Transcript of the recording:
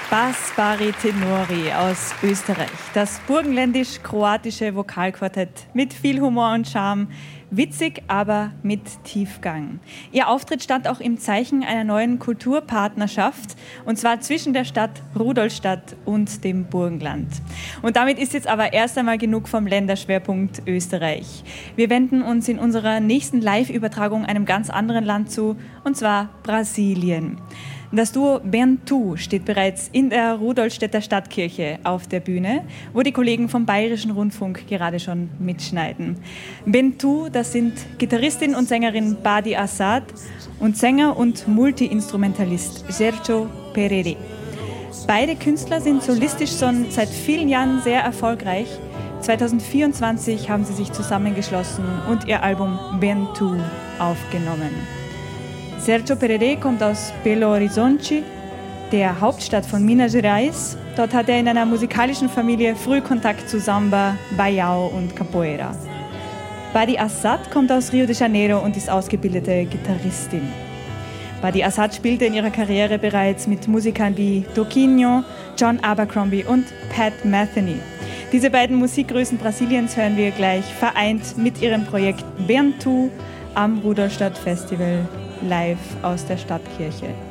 Bas Bari Tenori aus Österreich. Das burgenländisch-kroatische Vokalquartett mit viel Humor und Charme. Witzig, aber mit Tiefgang. Ihr Auftritt stand auch im Zeichen einer neuen Kulturpartnerschaft, und zwar zwischen der Stadt Rudolstadt und dem Burgenland. Und damit ist jetzt aber erst einmal genug vom Länderschwerpunkt Österreich. Wir wenden uns in unserer nächsten Live-Übertragung einem ganz anderen Land zu, und zwar Brasilien. Das Duo Bentu steht bereits in der Rudolstädter Stadtkirche auf der Bühne, wo die Kollegen vom Bayerischen Rundfunk gerade schon mitschneiden. Bentu, das sind Gitarristin und Sängerin Badi Assad und Sänger und Multi-Instrumentalist Sergio Perere. Beide Künstler sind solistisch schon seit vielen Jahren sehr erfolgreich. 2024 haben sie sich zusammengeschlossen und ihr Album Bentu aufgenommen. Sergio Perere kommt aus Belo Horizonte, der Hauptstadt von Minas Gerais. Dort hat er in einer musikalischen Familie früh Kontakt zu Samba, Baião und Capoeira. Badi Assad kommt aus Rio de Janeiro und ist ausgebildete Gitarristin. Badi Assad spielte in ihrer Karriere bereits mit Musikern wie Toquinho, John Abercrombie und Pat Metheny. Diese beiden Musikgrößen Brasiliens hören wir gleich vereint mit ihrem Projekt Bentu am Rudolstadt Festival live aus der Stadtkirche.